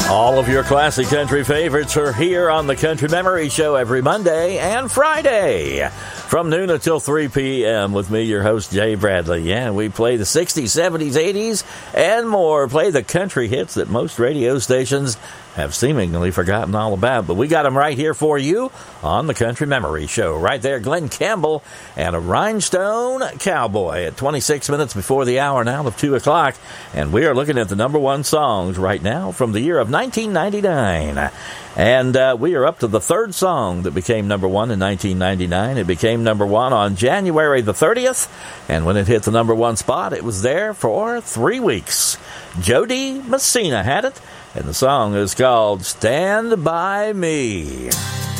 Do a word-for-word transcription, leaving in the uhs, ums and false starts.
All of your classic country favorites are here on the Country Memory Show every Monday and Friday from noon until three p.m. with me, your host, Jay Bradley. Yeah, we play the sixties, seventies, eighties, and more. Play the country hits that most radio stations have seemingly forgotten all about. But we got them right here for you on the Country Memory Show. Right there, Glenn Campbell and a Rhinestone Cowboy at twenty-six minutes before the hour now of two o'clock. And we are looking at the number one songs right now from the year of nineteen ninety-nine. And uh, we are up to the third song that became number one in nineteen ninety-nine. It became number one on January the thirtieth. And when it hit the number one spot, it was there for three weeks. Jo Dee Messina had it. And the song is called Stand By Me.